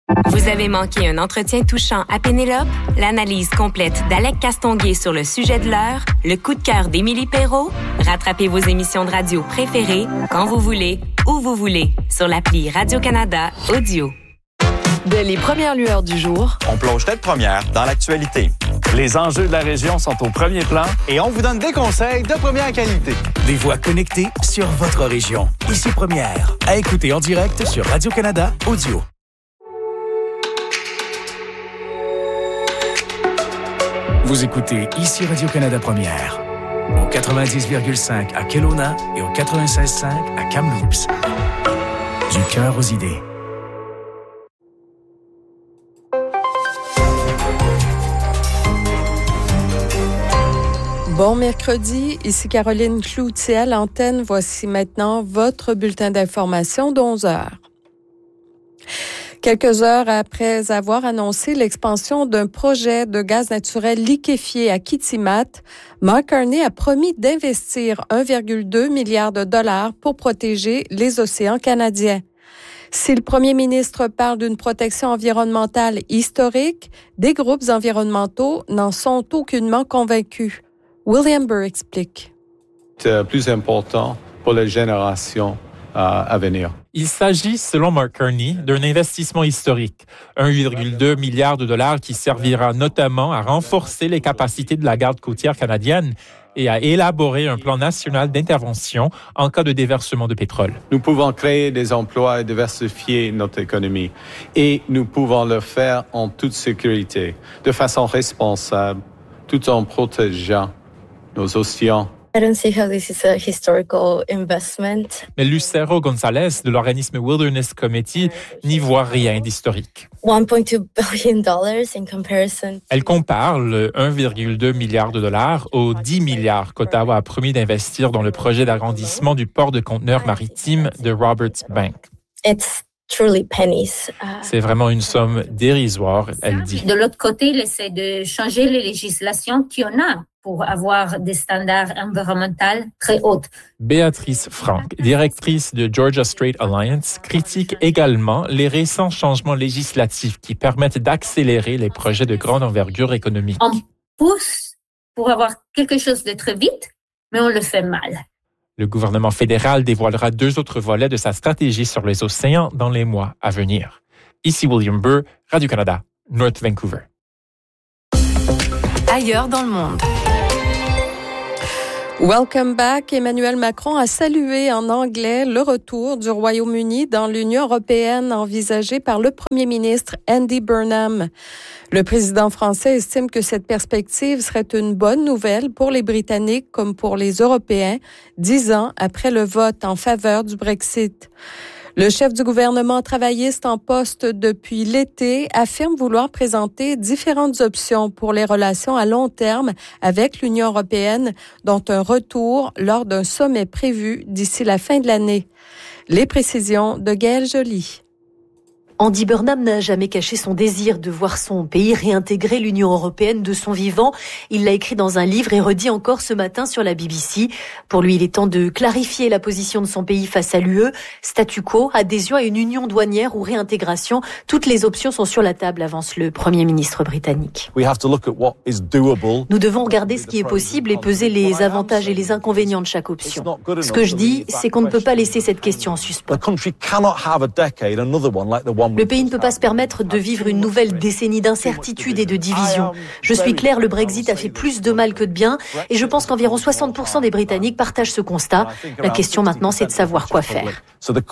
Vous avez manqué un entretien touchant à Pénélope? L'analyse complète d'Alec Castonguay sur le sujet de l'heure? Le coup de cœur d'Émilie Perrault? Rattrapez vos émissions de radio préférées quand vous voulez, où vous voulez, sur l'appli Radio-Canada Audio. Dès les premières lueurs du jour, on plonge tête première dans l'actualité. Les enjeux de la région sont au premier plan et on vous donne des conseils de première qualité. Des voix connectées sur votre région. Ici Première, à écouter en direct sur Radio-Canada Audio. Vous écoutez ici Radio-Canada Première, au 90,5 à Kelowna et au 96,5 à Kamloops. Du cœur aux idées. Bon mercredi, ici Caroline Cloutier à l'antenne. Voici maintenant votre bulletin d'information d'11 heures. Quelques heures après avoir annoncé l'expansion d'un projet de gaz naturel liquéfié à Kitimat, Mark Carney a promis d'investir 1,2 milliard de dollars pour protéger les océans canadiens. Si le premier ministre parle d'une protection environnementale historique, des groupes environnementaux n'en sont aucunement convaincus. William Burr explique. C'est plus important pour les générations à venir. Il s'agit, selon Mark Carney, d'un investissement historique, 1,2 milliard de dollars qui servira notamment à renforcer les capacités de la garde côtière canadienne et à élaborer un plan national d'intervention en cas de déversement de pétrole. Nous pouvons créer des emplois et diversifier notre économie. Et nous pouvons le faire en toute sécurité, de façon responsable, tout en protégeant nos océans. I don't see how this is a historical investment. Mais Lucero González de l'organisme Wilderness Committee n'y voit rien d'historique. $1.2 billion in comparison. Elle compare le 1,2 milliard de dollars aux 10 milliards qu'Ottawa a promis d'investir dans le projet d'agrandissement du port de conteneurs maritimes de Roberts Bank. It's truly pennies. C'est vraiment une somme dérisoire, elle dit. De l'autre côté, il essaie de changer les législations qu'il y en a pour avoir des standards environnementaux très hauts. Béatrice Frank, directrice de Georgia Strait Alliance, critique également les récents changements législatifs qui permettent d'accélérer les projets de grande envergure économique. On pousse pour avoir quelque chose de très vite, mais on le fait mal. Le gouvernement fédéral dévoilera 2 autres volets de sa stratégie sur les océans dans les mois à venir. Ici William Burr, Radio-Canada, North Vancouver. Ailleurs dans le monde. Welcome back. Emmanuel Macron a salué en anglais le retour du Royaume-Uni dans l'Union européenne envisagé par le premier ministre Andy Burnham. Le président français estime que cette perspective serait une bonne nouvelle pour les Britanniques comme pour les Européens, 10 ans après le vote en faveur du Brexit. Le chef du gouvernement travailliste en poste depuis l'été affirme vouloir présenter différentes options pour les relations à long terme avec l'Union européenne, dont un retour lors d'un sommet prévu d'ici la fin de l'année. Les précisions de Gaëlle Joly. Andy Burnham n'a jamais caché son désir de voir son pays réintégrer l'Union européenne de son vivant. Il l'a écrit dans un livre et redit encore ce matin sur la BBC. Pour lui, il est temps de clarifier la position de son pays face à l'UE. Statu quo, adhésion à une union douanière ou réintégration. Toutes les options sont sur la table, avance le Premier ministre britannique. Nous devons regarder ce qui est possible et peser les avantages et les inconvénients de chaque option. Ce que je dis, c'est qu'on ne peut pas laisser cette question en suspens. Le pays ne peut pas se permettre de vivre une nouvelle décennie d'incertitude et de division. Je suis claire, le Brexit a fait plus de mal que de bien et je pense qu'environ 60% des Britanniques partagent ce constat. La question maintenant, c'est de savoir quoi faire.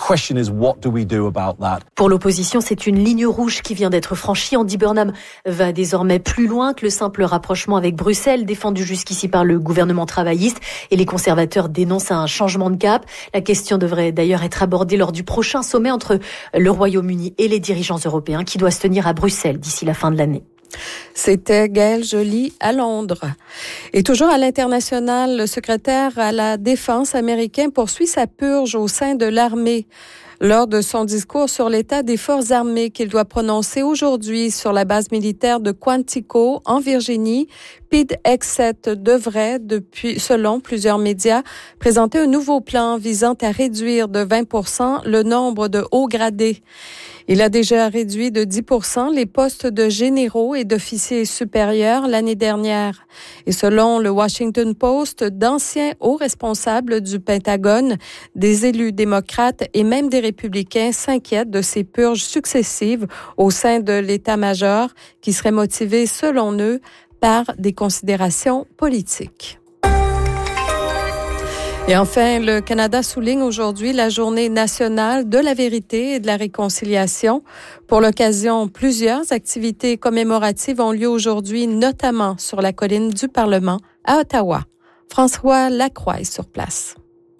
Pour l'opposition, c'est une ligne rouge qui vient d'être franchie. Andy Burnham va désormais plus loin que le simple rapprochement avec Bruxelles, défendu jusqu'ici par le gouvernement travailliste, et les conservateurs dénoncent un changement de cap. La question devrait d'ailleurs être abordée lors du prochain sommet entre le Royaume-Uni et les dirigeants européens qui doit se tenir à Bruxelles d'ici la fin de l'année. C'était Gaëlle Joly à Londres. Et toujours à l'international, le secrétaire à la Défense américain poursuit sa purge au sein de l'armée. Lors de son discours sur l'état des forces armées qu'il doit prononcer aujourd'hui sur la base militaire de Quantico, en Virginie, Speed-X7 devrait, selon plusieurs médias, présenter un nouveau plan visant à réduire de 20% le nombre de hauts gradés. Il a déjà réduit de 10% les postes de généraux et d'officiers supérieurs l'année dernière. Et selon le Washington Post, d'anciens hauts responsables du Pentagone, des élus démocrates et même des républicains s'inquiètent de ces purges successives au sein de l'état-major qui seraient motivées, selon eux, par des considérations politiques. Et enfin, le Canada souligne aujourd'hui la Journée nationale de la vérité et de la réconciliation. Pour l'occasion, plusieurs activités commémoratives ont lieu aujourd'hui, notamment sur la colline du Parlement à Ottawa. François Lacroix est sur place.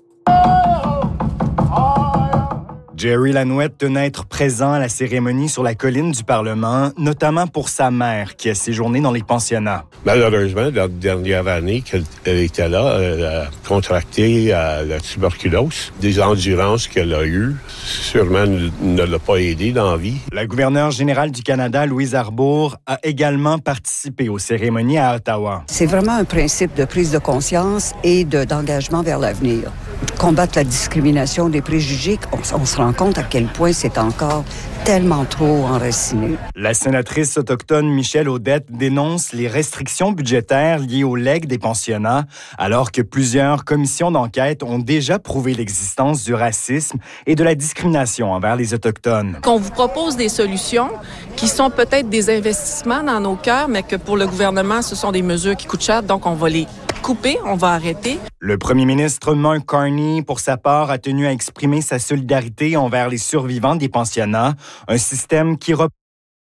Jerry Lanouette tenait à être présent à la cérémonie sur la colline du Parlement, notamment pour sa mère qui a séjourné dans les pensionnats. Malheureusement, la dernière année qu'elle était là, elle a contracté la tuberculose. Des endurances qu'elle a eues, sûrement ne l'a pas aidée dans la vie. La gouverneure générale du Canada, Louise Arbour, a également participé aux cérémonies à Ottawa. C'est vraiment un principe de prise de conscience et d'engagement vers l'avenir. Combattre la discrimination, les préjugés, on se rend compte à quel point c'est encore tellement trop enraciné. La sénatrice autochtone Michèle Audette dénonce les restrictions budgétaires liées au legs des pensionnats, alors que plusieurs commissions d'enquête ont déjà prouvé l'existence du racisme et de la discrimination envers les Autochtones. Qu'on vous propose des solutions qui sont peut-être des investissements dans nos cœurs, mais que pour le gouvernement, ce sont des mesures qui coûtent cher, donc on va les couper, on va arrêter. Le premier ministre Mark Carney, pour sa part, a tenu à exprimer sa solidarité envers les survivants des pensionnats, un système qui